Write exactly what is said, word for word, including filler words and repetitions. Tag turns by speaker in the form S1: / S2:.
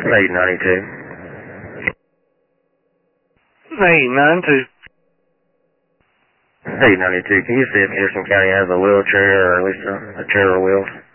S1: eight ninety-two.
S2: eight ninety-two.
S1: eight ninety-two. Can you see if Henderson County has a wheelchair or at least a, a chair or wheels?